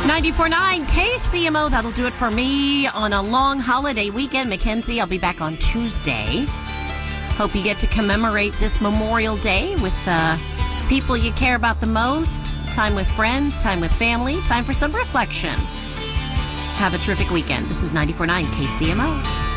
94.9 KCMO. That'll do it for me on a long holiday weekend. Mackenzie, I'll be back on Tuesday. Hope you get to commemorate this Memorial Day with people you care about the most. Time with friends, time with family, time for some reflection. Have a terrific weekend. This is 94.9 KCMO.